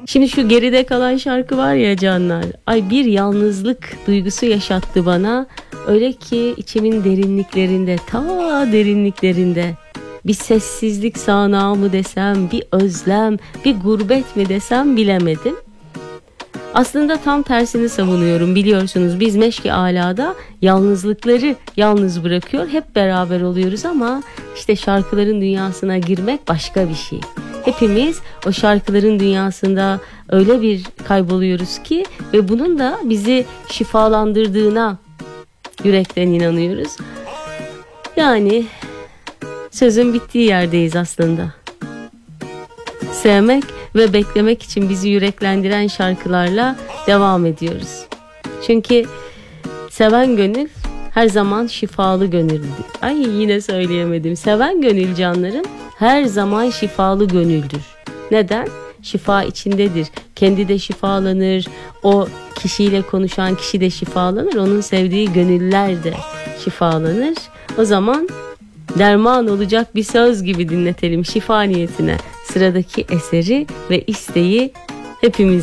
Şimdi şu geride kalan şarkı var ya canlar. Ay bir yalnızlık duygusu yaşattı bana. Öyle ki içimin derinliklerinde, ta derinliklerinde bir sessizlik sağanağı mı desem, bir özlem, bir gurbet mi desem bilemedim. Aslında tam tersini savunuyorum, biliyorsunuz biz Meşk-i Alâ'da yalnızlıkları yalnız bırakıyor, hep beraber oluyoruz ama işte şarkıların dünyasına girmek başka bir şey. Hepimiz o şarkıların dünyasında öyle bir kayboluyoruz ki ve bunun da bizi şifalandırdığına yürekten inanıyoruz. Yani sözün bittiği yerdeyiz aslında. Sevmek ve beklemek için bizi yüreklendiren şarkılarla devam ediyoruz. Çünkü seven gönül her zaman şifalı gönüldür. Ay yine söyleyemedim. Seven gönül canlarım her zaman şifalı gönüldür. Neden? Şifa içindedir. Kendi de şifalanır. O kişiyle konuşan kişi de şifalanır. Onun sevdiği gönüller de şifalanır. O zaman derman olacak bir söz gibi dinletelim şifa niyetine sıradaki eseri ve isteği hepimize.